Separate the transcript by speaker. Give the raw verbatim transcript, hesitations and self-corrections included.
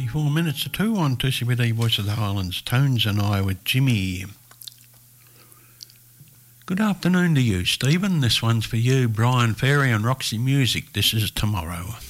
Speaker 1: thirty-four minutes to two on two C B D Voice of the Highlands. Tones and I with Jimmy. Good afternoon to you, Stephen. This one's for you, Brian Ferry and Roxy Music. This is Tomorrow.